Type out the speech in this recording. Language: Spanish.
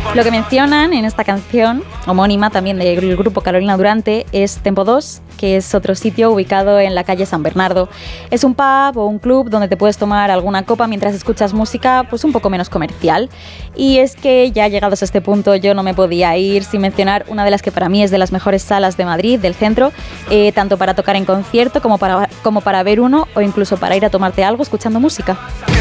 Lo que mencionan en esta canción, homónima también del grupo Carolina Durante, es Tempo 2, que es otro sitio ubicado en la calle San Bernardo. Es un pub o un club donde te puedes tomar alguna copa mientras escuchas música pues un poco menos comercial. Y es que ya llegados a este punto yo no me podía ir sin mencionar una de las que para mí es de las mejores salas de Madrid, del centro, tanto para tocar en concierto como para ver uno o incluso para ir a tomarte algo escuchando música.